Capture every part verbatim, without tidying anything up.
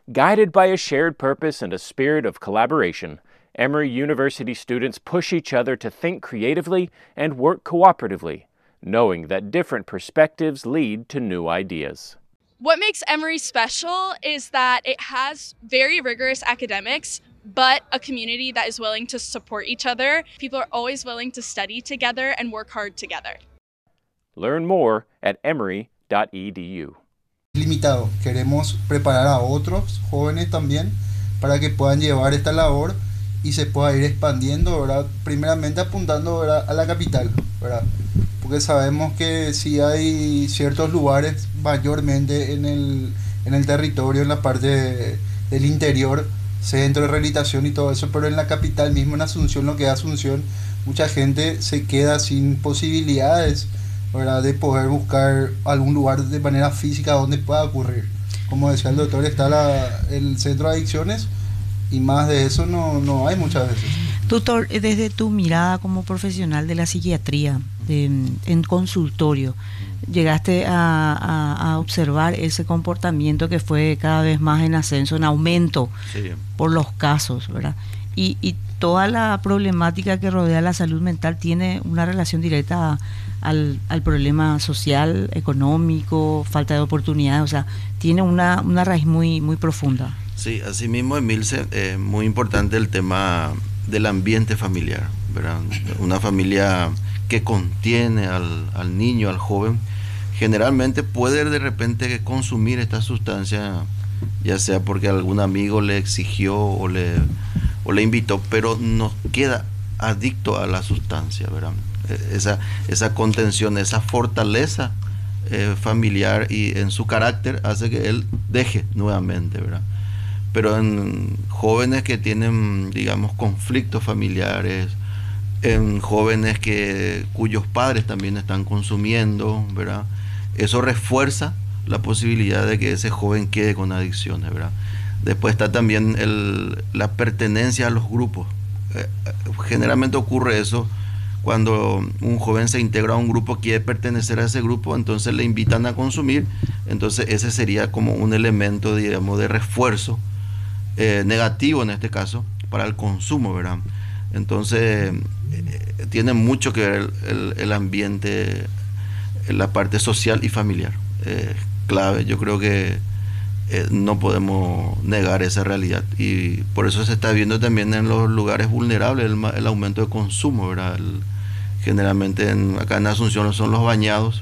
Guided by a shared purpose and a spirit of collaboration, Emory University students push each other to think creatively and work cooperatively, knowing that different perspectives lead to new ideas. What makes Emory special is that it has very rigorous academics, but a community that is willing to support each other. People are always willing to study together and work hard together. Learn more at emory dot e d u. Limitado. Queremos preparar a otros jóvenes también para que puedan llevar esta labor y se pueda ir expandiendo, ¿verdad? Primeramente apuntando, ¿verdad?, a la capital, ¿verdad? Porque sabemos que sí hay ciertos lugares mayormente en el, en el territorio, en la parte de, del interior, centro de rehabilitación y todo eso, pero en la capital mismo, en Asunción, lo que es Asunción, mucha gente se queda sin posibilidades, ¿verdad?, de poder buscar algún lugar de manera física donde pueda ocurrir. Como decía el doctor, está la, el centro de adicciones y más de eso no, no hay muchas veces. Doctor, desde tu mirada como profesional de la psiquiatría, de, en consultorio, llegaste a, a, a observar ese comportamiento que fue cada vez más en ascenso, en aumento, sí, por los casos, ¿verdad? Y, y toda la problemática que rodea la salud mental tiene una relación directa a, al, al problema social, económico, falta de oportunidades, o sea, tiene una, una raíz muy, muy profunda. Sí, asimismo, Emilce, es eh, muy importante el tema del ambiente familiar, ¿verdad? Una familia que contiene al, al niño, al joven, generalmente puede de repente consumir esta sustancia, ya sea porque algún amigo le exigió o le, o le invitó, pero no queda adicto a la sustancia, ¿verdad? Esa, esa contención, esa fortaleza eh, familiar y en su carácter hace que él deje nuevamente, ¿verdad? Pero en jóvenes que tienen, digamos, conflictos familiares, en jóvenes que cuyos padres también están consumiendo, ¿verdad?, eso refuerza la posibilidad de que ese joven quede con adicciones, ¿verdad? Después está también el, la pertenencia a los grupos. Eh, generalmente ocurre eso cuando un joven se integra a un grupo, quiere pertenecer a ese grupo, entonces le invitan a consumir, entonces ese sería como un elemento, digamos, de refuerzo eh, negativo en este caso para el consumo, ¿verdad? Entonces eh, tiene mucho que ver el, el, el ambiente, la parte social y familiar, eh, clave. Yo creo que eh, no podemos negar esa realidad y por eso se está viendo también en los lugares vulnerables el, el aumento de consumo, ¿verdad? El, generalmente en, acá en Asunción son los bañados,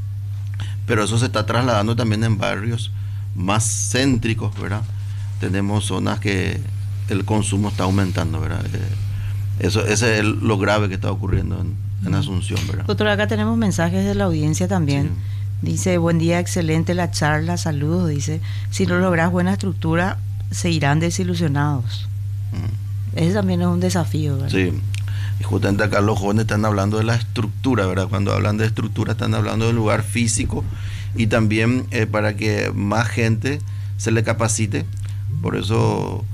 pero eso se está trasladando también en barrios más céntricos, ¿verdad? Tenemos zonas que el consumo está aumentando, ¿verdad? Eh, eso, ese es lo grave que está ocurriendo en, en Asunción, ¿verdad? Doctor, acá tenemos mensajes de la audiencia también. Sí. Dice, buen día, excelente la charla, saludos. Dice, si no logras buena estructura, se irán desilusionados. Mm. Ese también es un desafío, ¿verdad? Sí, y justamente acá los jóvenes están hablando de la estructura, ¿verdad? Cuando hablan de estructura están hablando del lugar físico y también eh, para que más gente se le capacite. Por eso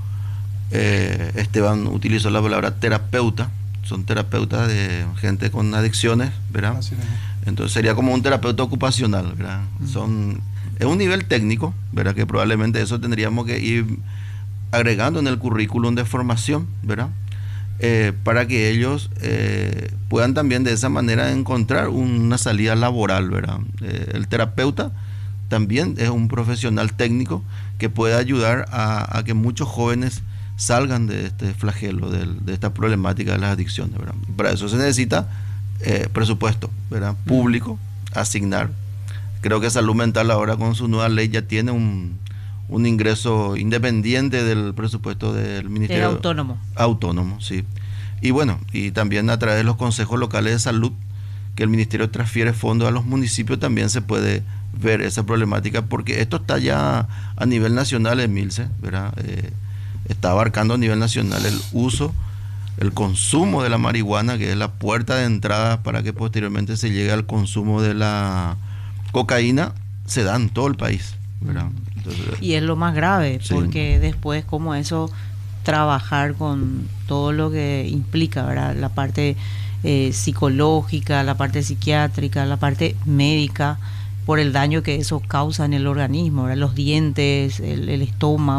eh, Esteban utilizó la palabra terapeuta. Son terapeutas de gente con adicciones, ¿verdad? Entonces sería como un terapeuta ocupacional, ¿verdad? Uh-huh. Son, es un nivel técnico, ¿verdad? Que probablemente eso tendríamos que ir agregando en el currículum de formación, ¿verdad? Eh, para que ellos eh, puedan también de esa manera encontrar una salida laboral, ¿verdad? Eh, el terapeuta también es un profesional técnico que puede ayudar a, a que muchos jóvenes salgan de este flagelo, de, de esta problemática de las adicciones, ¿verdad? Para eso se necesita eh, presupuesto, ¿verdad? Público, asignar. Creo que Salud Mental ahora con su nueva ley ya tiene un, un ingreso independiente del presupuesto del Ministerio. Era autónomo. Autónomo, sí. Y bueno, y también a través de los consejos locales de salud, que el Ministerio transfiere fondos a los municipios, también se puede ver esa problemática, porque esto está ya a nivel nacional, Emilce, ¿verdad? Eh, está abarcando a nivel nacional el uso, el consumo de la marihuana, que es la puerta de entrada para que posteriormente se llegue al consumo de la cocaína, se da en todo el país, ¿verdad? Entonces, y es lo más grave, sí, porque después como eso, trabajar con todo lo que implica, ¿verdad? La parte eh, psicológica, la parte psiquiátrica, la parte médica, por el daño que eso causa en el organismo, ¿verdad? Los dientes, el, el estómago.